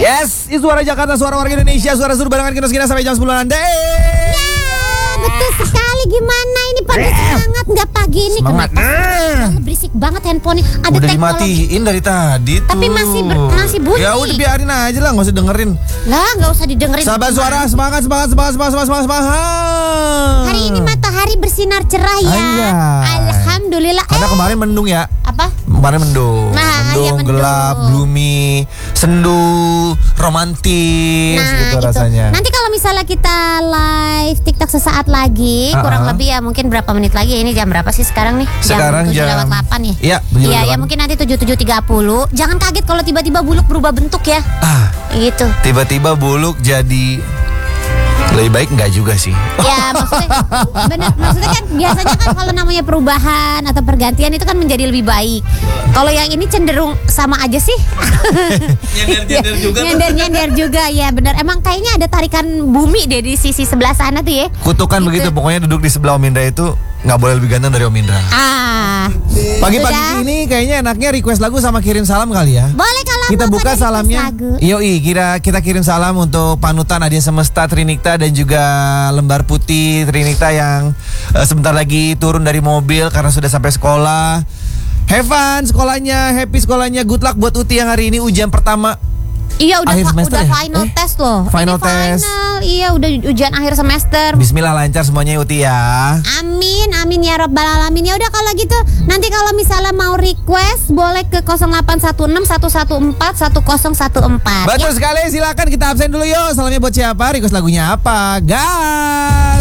Yes, ini suara Jakarta, suara warga Indonesia, suara suruh barengan kita sampai jam 10 nanti. Betul sekali, gimana ini pagi semangat nggak pagi ini? Semangat. Berisik banget handphonenya. Ada Udah teknologi. dimatiin dari tadi tuh. Tapi masih bunyi. Ya udah biarin aja lah, nggak usah dengerin. Lah, nggak usah didengerin. Sahabat suara, semangat. Hari ini matahari bersinar cerah ya. Anjay. Alhamdulillah. Karena kemarin mendung ya. Apa? Kemarin mendung. Nah, iya, mendung. Gelap, gloomy, sendu, romantis gitu rasanya. Nanti kalau misalnya kita live TikTok sesaat lagi, kurang lebih ya mungkin berapa menit lagi? Ini jam berapa sih sekarang nih? Sekarang jam 7:08 ya? Iya, ya mungkin nanti 7:30. Jangan kaget kalau tiba-tiba Buluk berubah bentuk ya. Gitu. Tiba-tiba Buluk jadi lebih baik enggak juga sih. Ya maksudnya bener, maksudnya kan biasanya kan kalau namanya perubahan atau pergantian itu kan menjadi lebih baik. Kalau yang ini cenderung sama aja sih. Nyender juga. Nyender juga ya bener. Emang kayaknya ada tarikan bumi deh di sisi sebelah sana tuh ya. Kutukan Gitu. begitu, pokoknya duduk di sebelah Om Indra itu nggak boleh lebih ganteng dari Om Indra. Pagi-pagi ini kayaknya enaknya request lagu sama kirim salam kali ya. Boleh kalau Kita mau buka pada salamnya. request lagu. Yoi, kita kirim salam untuk panutan Adia Semesta Trinikta dan juga Lembar Putih Trinikta yang sebentar lagi turun dari mobil karena sudah sampai sekolah. Have fun sekolahnya, happy sekolahnya, good luck buat Uti yang hari ini ujian pertama. Iya Akhir semester udah ya? final test loh. Final Ini test. Iya udah ujian akhir semester. Bismillah lancar semuanya Uti ya. Amin ya robbal alamin. Ya udah kalau gitu nanti kalau misalnya mau request boleh ke 0816 114 1014. Betul sekali, silakan kita absen dulu yuk. Salamnya buat siapa? Request lagunya apa? Gas.